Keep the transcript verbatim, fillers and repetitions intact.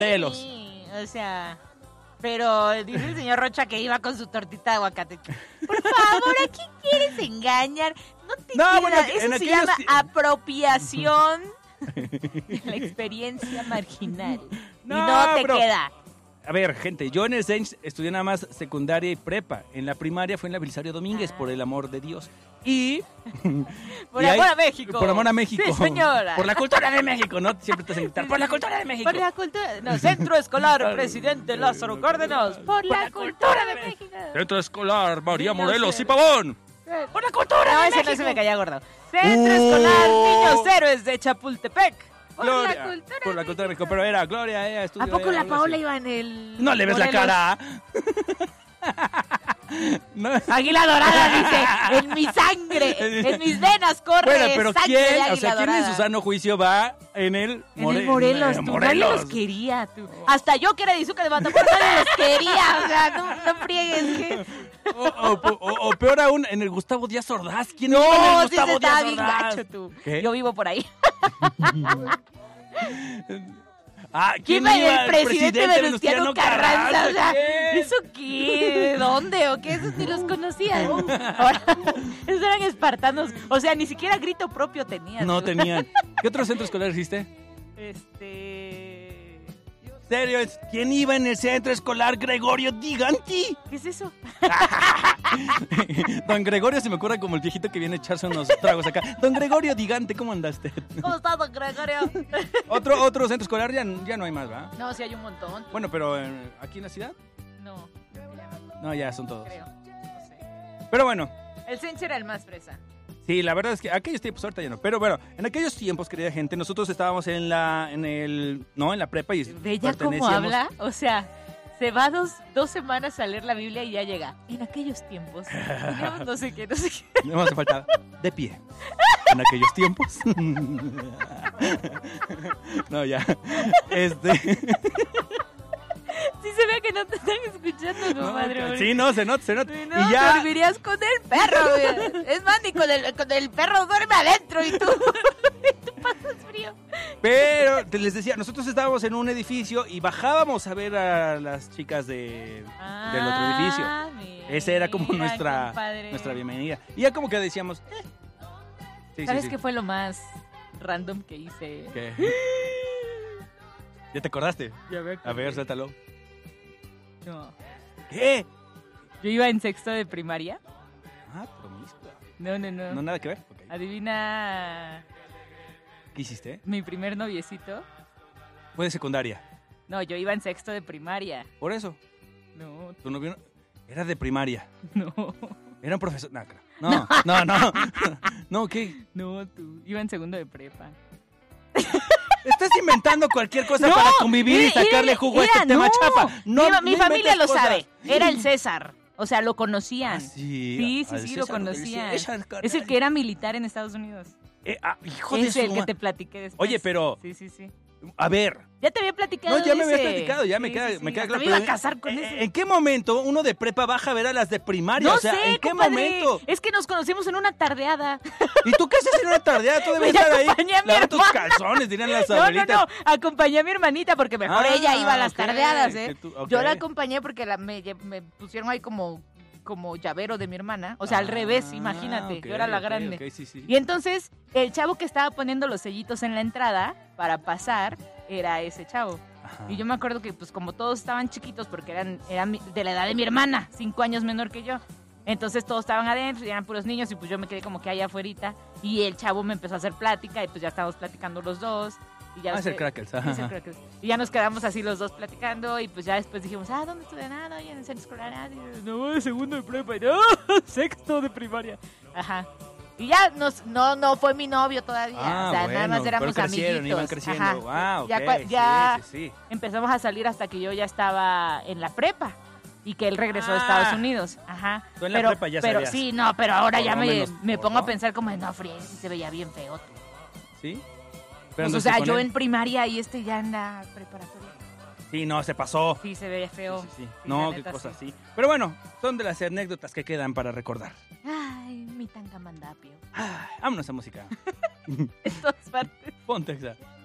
Celos. Sí, o sea... Pero dice el señor Rocha que iba con su tortita de aguacate. Por favor, ¿a quién quieres engañar? No te No, queda. bueno, Eso en se aquellos llama ti- apropiación de la experiencia marginal. No, y no te pero- queda. A ver, gente, yo en el Saints estudié nada más secundaria y prepa. En la primaria fue en la Belisario Domínguez, Ah. por el amor de Dios. Y... Por y amor ahí- a México. Por amor a México. Sí, señora. Por la cultura de México, ¿no? Siempre te hacen gritar, por la cultura de México. Por la cultura... No, Centro Escolar Presidente Lázaro Cárdenas. Por la cultura de México. Centro Escolar María Niños Morelos y héroes. Pavón. Por la cultura No, de ese no México. se me caía gordo. Centro Uh. Escolar Niños Héroes de Chapultepec. Por Gloria, la cultura por la de cultura de México. Pero era Gloria, ella estudió... ¿A poco ella, la algo Paola así. iba en el... No le ves Morelos? la cara. No. Águila dorada, dice, en mi sangre, en mis venas corre Bueno, pero sangre de ¿quién? águila O sea, ¿quién en dorada. su sano juicio va en el, En More- el Morelos, en tú, Morelos? nadie los quería, tú. Hasta yo que era de Izuca de Matamoros, nadie los quería, o sea, no, no friegues, que... O, o- o- o peor aún, en el Gustavo Díaz Ordaz. ¿Quién iba en el No, sí Gustavo se Díaz estaba bien Ordaz? gacho, tú. ¿Qué? Yo vivo por ahí. Ah, ¿Quién ¿quién iba iba? el presidente Venustiano Carranza? O sea, ¿quién? ¿eso qué? ¿De dónde? ¿O qué? Esos ni los conocían. Ahora, esos eran espartanos. O sea, ni siquiera grito propio tenían. No tú. tenían. ¿Qué otro centro escolar hiciste? Este... ¿Serio? ¿Quién iba en el centro escolar Gregorio Diganti? ¿Qué es eso? Don Gregorio se me ocurre como el viejito que viene a echarse unos tragos acá. Don Gregorio Digante, ¿cómo andaste? ¿Cómo estás, don Gregorio? Otro, otro centro escolar ya, ya no hay más, ¿verdad? No, sí hay un montón. Bueno, pero eh, aquí en la ciudad, No, ya no no, ya son todos. creo. No sé. Pero bueno, El Senche era el más fresa. sí, la verdad es que aquellos tiempos ahorita ya no. Pero bueno, en aquellos tiempos, querida gente, nosotros estábamos en la, en el, no, en la prepa y ¿Ve ya cómo pertenecíamos- habla? O sea, se va dos, dos semanas a leer la Biblia y ya llega. En aquellos tiempos. teníamos no sé qué, no sé qué. No hace falta de pie. En aquellos tiempos. No, ya. Este. Sí se ve que no te están escuchando, comadre. No, sí, no, se nota, se nota. Sí, no, y ya. dormirías con el perro, güey. Es más, ni con el, con el perro duerme adentro y tú, y tú pasas frío. Pero te les decía, nosotros estábamos en un edificio y bajábamos a ver a las chicas de, del otro edificio. Ah, mira, Esa era como nuestra, compadre. nuestra bienvenida. Y ya como que decíamos, eh. Sí, ¿Sabes sí, sí. qué fue lo más random que hice? ¿Qué? ¿Ya te acordaste? Ya me A ver, suéltalo. No. ¿Qué? Yo iba en sexto de primaria. Ah, promiscua. No, no, no. No, nada que ver. Ok. Adivina ¿Qué hiciste? mi primer noviecito. Fue de secundaria. No, yo iba en sexto de primaria. Por eso. No, Tu novio no- era de primaria. no, Era un profesor. No, creo. No, no, no. No, ¿qué? no, tú. Iba en segundo de prepa. Estás inventando cualquier cosa No, para convivir y mira, sacarle mira, jugo a mira, este tema no. chafa. No, mi, no mi familia inventes lo cosas. sabe. Era el César. O sea, lo conocían. Ah, sí. Sí, sí, Al sí, lo César conocían. César, caray. Es el que era militar en Estados Unidos. Eh, ah, hijo de Es su el que ma- te platiqué después. Oye, pero- Sí, sí, sí. A ver. Ya te había platicado No, ya me de habías ese. platicado, ya me Sí, queda, sí, sí. me queda Hasta claro. me iba a pero casar con ¿en, ese. ¿En qué momento uno de prepa baja a ver a las de primaria? No o sea, sé, ¿en qué compadre. momento? Es que nos conocimos en una tardeada. ¿Y tú qué haces en una tardeada? Tú debes Pues estar ahí. acompañé a mi Lavar tus hermana. calzones, dirían las No, no, abuelitas. no. Acompañé a mi hermanita porque mejor Ah, ella iba a las ok, tardeadas, ¿eh? que tú- ok. Yo la acompañé porque la, me, lle- me pusieron ahí como, como llavero de mi hermana. O sea, al Ah, revés, imagínate. ok, Yo era la ok, grande. ok, sí, sí. Y entonces, el chavo que estaba poniendo los sellitos en la entrada para pasar era ese chavo. Ajá. Y yo me acuerdo que, pues, como todos estaban chiquitos, porque eran, eran mi- de la edad de mi hermana, cinco años menor que yo. Entonces todos estaban adentro y eran puros niños y pues yo me quedé como que allá afuera. Y el chavo me empezó a hacer plática y pues ya estábamos platicando los dos. Y ya Ah, es el usted- Crackers, Sí, es el ajá. Crackers. Y ya nos quedamos así los dos platicando y pues ya después dijimos, ah, ¿dónde estudian? Ah, no, ya en el centro escolar. Ah, no, de segundo de prepa. Y no, sexto de primaria. Ajá. Y ya nos, no, no fue mi novio todavía. Ah, o sea, bueno, nada más éramos pero crecieron, amiguitos. iban creciendo. Ajá. Ah, ok, Ya, cua- sí, ya sí, sí. empezamos a salir hasta que yo ya estaba en la prepa y que él regresó a Ah. Estados Unidos. Ajá. Tú en la pero, prepa ya pero sabías. sí, no, pero ahora Por ya lo me, menos, me ¿o pongo a no? pensar como, no, frío, sí se veía bien feo tú. ¿Sí? Pues, Pero o sea, yo en primaria y este ya en la preparatoria. Sí, no, se pasó. Sí, se veía feo. Sí, sí, sí. Sí, No, la qué neta, cosas sí. así. Pero bueno, son de las anécdotas que quedan para recordar. Ay, mi tangamandapio. Ay, vámonos a música. En todas partes. Ponte esa.